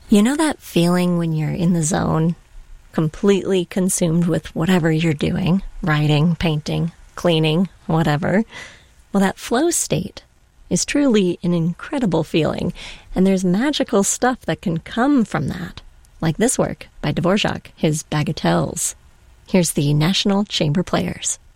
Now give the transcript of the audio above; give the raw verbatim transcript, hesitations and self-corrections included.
You know that feeling when you're in the zone, completely consumed with whatever you're doing, writing, painting, cleaning, whatever? Well, that flow state is truly an incredible feeling, and there's magical stuff that can come from that, like this work by Dvorak, his Bagatelles. Here's the National Chamber Players.